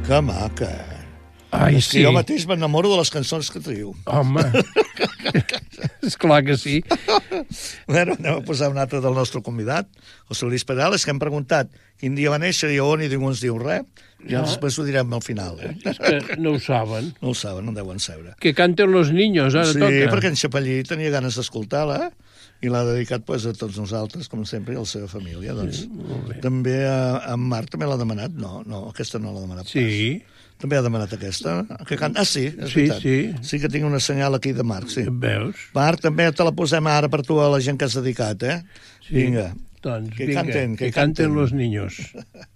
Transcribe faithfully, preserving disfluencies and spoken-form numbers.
Que maca. Ai, és que sí. jo mateix m'enamoro de les cançons que triu. Home, esclar que sí. Bueno, anem a posar un altre del nostre convidat, José Luis Perales, que hem preguntat quin dia va néixer i on, i ningú ens diu res. Ja No. després ho direm al final. Eh? És que no ho saben. No ho saben, no en deuen saber. Que canten los niños, ara Sí, toca. perquè en Xapallí tenia ganes d'escoltar-la i l'ha dedicat pues, a tots nosaltres, com sempre, i a la seva família. Doncs. Sí, també a, a Marc també l'ha demanat. No, no, aquesta no l'ha demanat sí. pas. També ha demanat aquesta. Que can... Ah, sí, és Sí, veritat. sí. Sí que tinc una senyal aquí de Marc, sí. Veus? Marc, també te la posem ara per tu a la gent que has dedicat, eh? Sí. Vinga. Doncs Que vinga, canten, que que canten canten. los niños.